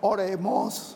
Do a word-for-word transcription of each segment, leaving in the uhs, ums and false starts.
Oremos.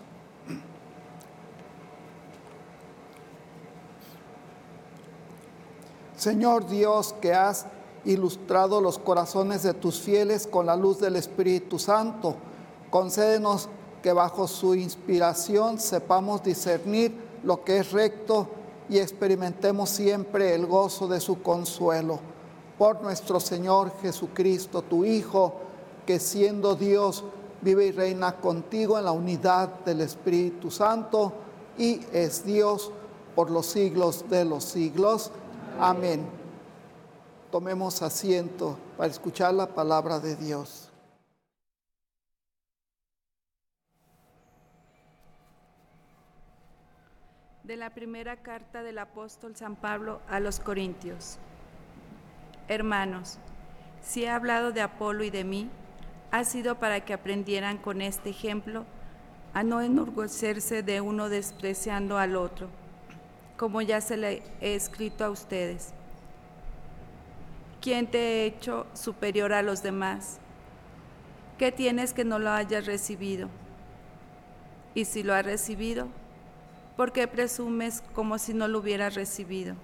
Señor Dios, que has ilustrado los corazones de tus fieles con la luz del Espíritu Santo, concédenos que bajo su inspiración sepamos discernir lo que es recto y experimentemos siempre el gozo de su consuelo. Por nuestro Señor Jesucristo, tu Hijo, que siendo Dios, vive y reina contigo en la unidad del Espíritu Santo y es Dios por los siglos de los siglos. Amén. Tomemos asiento para escuchar la palabra de Dios. De la primera carta del apóstol San Pablo a los Corintios. Hermanos, si he hablado de Apolo y de mí, ha sido para que aprendieran con este ejemplo a no enorgullecerse de uno despreciando al otro, como ya se le he escrito a ustedes. ¿Quién te ha hecho superior a los demás? ¿Qué tienes que no lo hayas recibido? Y si lo has recibido, ¿por qué presumes como si no lo hubieras recibido?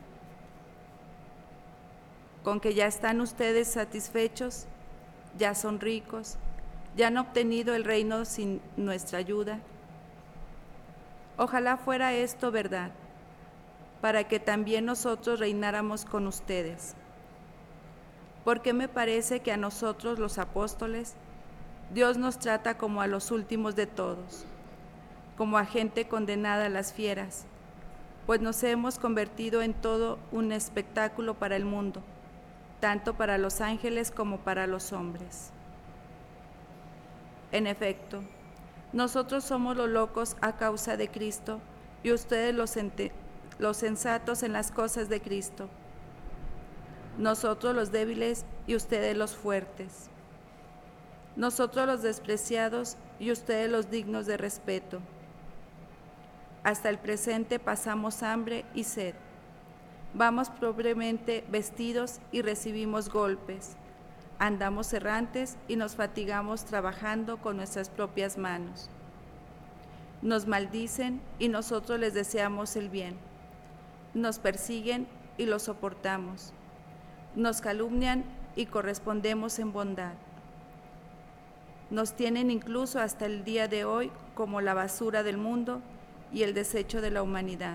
¿Con que ya están ustedes satisfechos? ¿Ya son ricos? ¿Ya han obtenido el reino sin nuestra ayuda? Ojalá fuera esto verdad, para que también nosotros reináramos con ustedes. Porque me parece que a nosotros los apóstoles, Dios nos trata como a los últimos de todos, como a gente condenada a las fieras, pues nos hemos convertido en todo un espectáculo para el mundo, tanto para los ángeles como para los hombres. En efecto, nosotros somos los locos a causa de Cristo y ustedes los, los sensatos en las cosas de Cristo. Nosotros los débiles y ustedes los fuertes. Nosotros los despreciados y ustedes los dignos de respeto. Hasta el presente pasamos hambre y sed. Vamos pobremente vestidos y recibimos golpes. Andamos errantes y nos fatigamos trabajando con nuestras propias manos. Nos maldicen y nosotros les deseamos el bien. Nos persiguen y lo soportamos. Nos calumnian y correspondemos en bondad. Nos tienen incluso hasta el día de hoy como la basura del mundo y el desecho de la humanidad.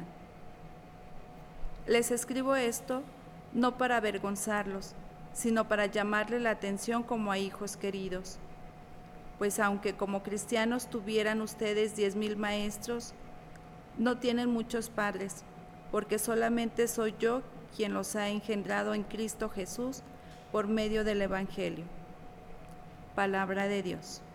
Les escribo esto no para avergonzarlos, sino para llamarles la atención como a hijos queridos. Pues aunque como cristianos tuvieran ustedes diez mil maestros, no tienen muchos padres, porque solamente soy yo quien los ha engendrado en Cristo Jesús por medio del Evangelio. Palabra de Dios.